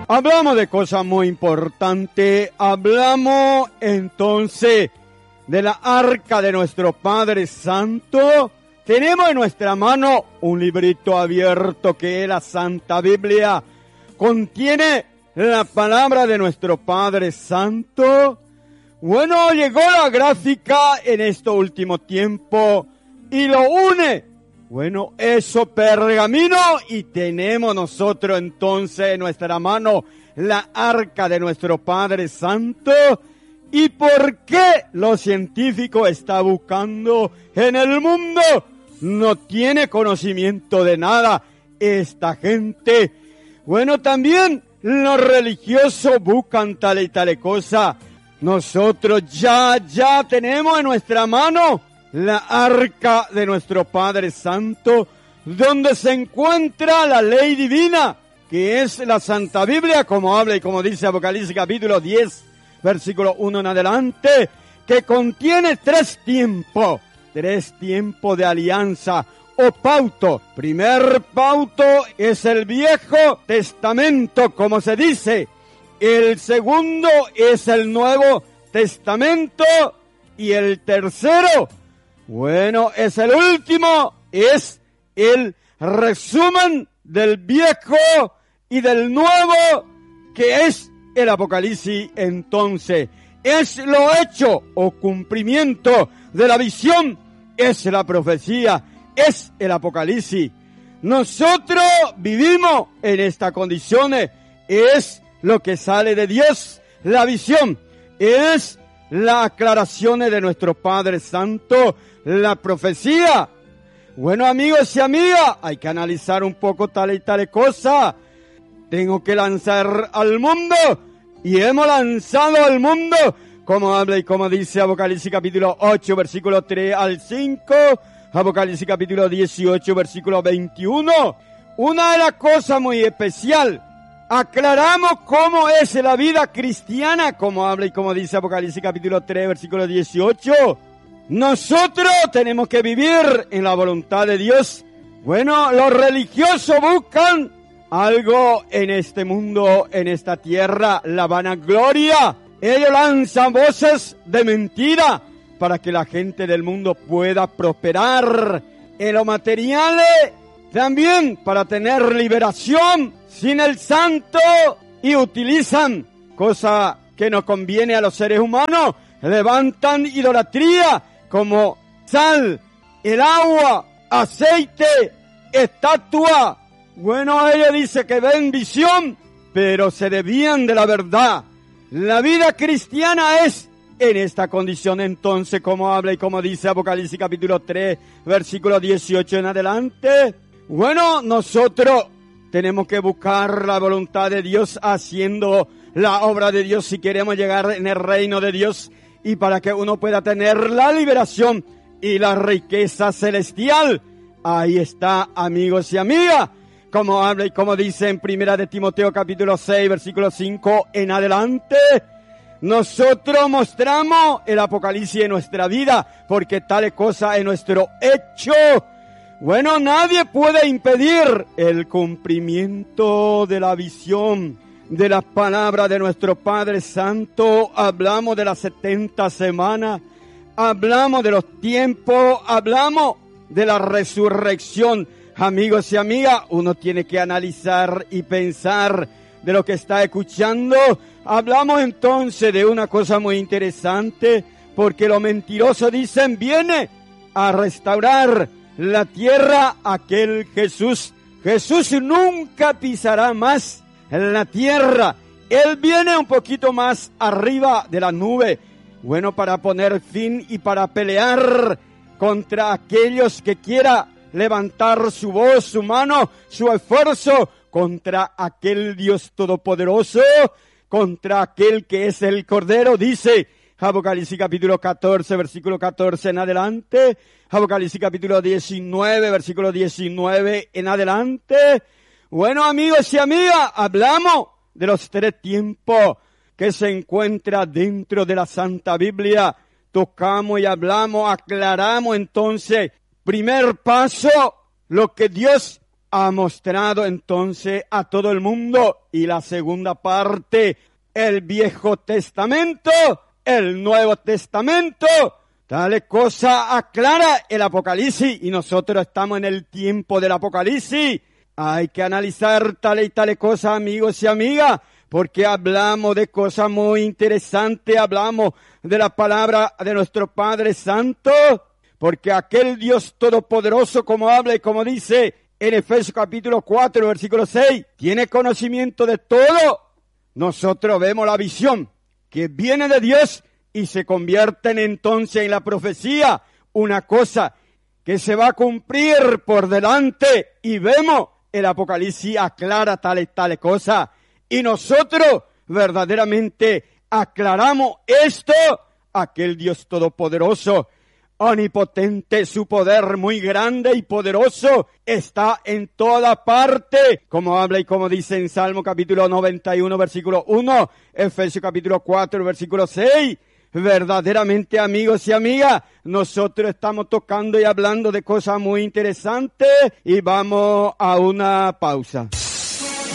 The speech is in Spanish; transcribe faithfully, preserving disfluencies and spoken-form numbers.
Hablamos de cosas muy importantes. Hablamos entonces de la arca de nuestro Padre Santo. Tenemos en nuestra mano un librito abierto que es la Santa Biblia. Contiene la palabra de nuestro Padre Santo. Bueno, llegó la gráfica en este último tiempo y lo une. Bueno, eso pergamino y tenemos nosotros entonces en nuestra mano la arca de nuestro Padre Santo. ¿Y por qué los científicos están buscando en el mundo? No tiene conocimiento de nada esta gente. Bueno, también los religiosos buscan tal y tal cosa. Nosotros ya, ya tenemos en nuestra mano la arca de nuestro Padre Santo, donde se encuentra la ley divina, que es la Santa Biblia, como habla y como dice Apocalipsis capítulo diez, versículo uno en adelante, que contiene tres tiempos, tres tiempos de alianza o pauto. Primer pauto es el Viejo Testamento, como se dice. El segundo es el Nuevo Testamento y el tercero, bueno, es el último, es el resumen del Viejo y del Nuevo, que es el Apocalipsis. Entonces, es lo hecho o cumplimiento de la visión, es la profecía, es el Apocalipsis. Nosotros vivimos en estas condiciones, es lo que sale de Dios, la visión, es la aclaración de nuestro Padre Santo, la profecía. Bueno, amigos y amigas, hay que analizar un poco tal y tal cosa. Tengo que lanzar al mundo, y hemos lanzado al mundo, como habla y como dice Apocalipsis capítulo ocho, versículo tres al cinco, Apocalipsis capítulo dieciocho, versículo veintiuno. Una de las cosas muy especial, aclaramos cómo es la vida cristiana, como habla y como dice Apocalipsis capítulo tres, versículo dieciocho. Nosotros tenemos que vivir en la voluntad de Dios. Bueno, los religiosos buscan algo en este mundo, en esta tierra, la vanagloria. Ellos lanzan voces de mentira para que la gente del mundo pueda prosperar en lo material, también para tener liberación sin el santo, y utilizan cosa que no conviene a los seres humanos, levantan idolatría como sal, el agua, aceite, estatua. Bueno, ella dice que ven visión, pero se desvían de la verdad. La vida cristiana es en esta condición entonces, como habla y como dice Apocalipsis capítulo tres, versículo dieciocho en adelante. Bueno, nosotros tenemos que buscar la voluntad de Dios haciendo la obra de Dios si queremos llegar en el reino de Dios y para que uno pueda tener la liberación y la riqueza celestial. Ahí está, amigos y amigas, como habla y como dice en Primera de Timoteo capítulo seis, versículo cinco en adelante. Nosotros mostramos el Apocalipsis en nuestra vida porque tal cosa es nuestro hecho. Bueno, nadie puede impedir el cumplimiento de la visión, de las palabras de nuestro Padre Santo. Hablamos de las setenta semanas, hablamos de los tiempos, hablamos de la resurrección. Amigos y amigas, uno tiene que analizar y pensar de lo que está escuchando. Hablamos entonces de una cosa muy interesante, porque los mentirosos dicen, viene a restaurar la tierra aquel Jesús. Jesús nunca pisará más la tierra. Él viene un poquito más arriba de la nube. Bueno, para poner fin y para pelear contra aquellos que quiera levantar su voz, su mano, su esfuerzo contra aquel Dios todopoderoso, contra aquel que es el Cordero, dice Apocalipsis capítulo catorce, versículo catorce en adelante, Apocalipsis capítulo diecinueve, versículo diecinueve en adelante. Bueno, amigos y amigas, hablamos de los tres tiempos que se encuentran dentro de la Santa Biblia. Tocamos y hablamos, aclaramos entonces, primer paso, lo que Dios ha mostrado entonces a todo el mundo. Y la segunda parte, el Viejo Testamento, el Nuevo Testamento, tal cosa aclara el Apocalipsis, y nosotros estamos en el tiempo del Apocalipsis. Hay que analizar tales y tales cosas, amigos y amigas, porque hablamos de cosas muy interesantes, hablamos de la palabra de nuestro Padre Santo, porque aquel Dios Todopoderoso, como habla y como dice en Efesios capítulo cuatro, versículo seis, tiene conocimiento de todo. Nosotros vemos la visión que viene de Dios y se convierte entonces en la profecía, una cosa que se va a cumplir por delante, y vemos el Apocalipsis aclara tales tales cosas, y nosotros verdaderamente aclaramos esto. Aquel Dios Todopoderoso, omnipotente, su poder muy grande y poderoso, está en toda parte, como habla y como dice en Salmo capítulo noventa y uno, versículo uno, Efesios capítulo cuatro, versículo seis. Verdaderamente, amigos y amigas, nosotros estamos tocando y hablando de cosas muy interesantes, y vamos a una pausa.